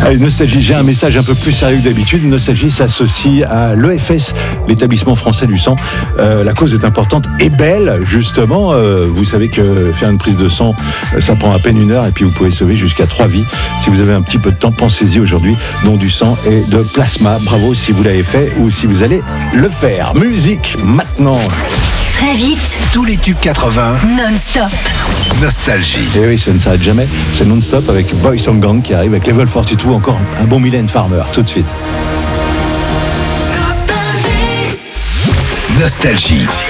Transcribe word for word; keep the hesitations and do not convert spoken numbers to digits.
Allez, Nostalgie, j'ai un message un peu plus sérieux que d'habitude. Nostalgie s'associe à l'E F S, l'établissement français du sang. Euh, la cause est importante et belle, justement. Euh, vous savez que faire une prise de sang, ça prend à peine une heure et puis vous pouvez sauver jusqu'à trois vies. Si vous avez un petit peu de temps, pensez-y aujourd'hui. Don du sang et de plasma. Bravo si vous l'avez fait ou si vous allez le faire. Musique, maintenant. Très vite, Tous les tubes quatre-vingts, non-stop. Nostalgie. Et oui, ça ne s'arrête jamais. C'est non-stop avec Boys and Gang qui arrive avec Level quarante-deux. Encore un bon Mylène Farmer, tout de suite. Nostalgie.